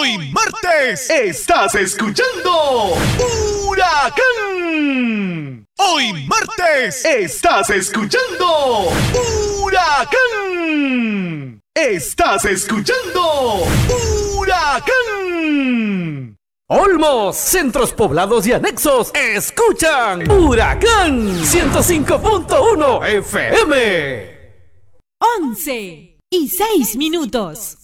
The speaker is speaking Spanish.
Hoy martes estás escuchando Huracán. Hoy martes estás escuchando Huracán. Estás escuchando Huracán. Olmos, centros poblados y anexos escuchan Huracán 105.1 FM. 11:06.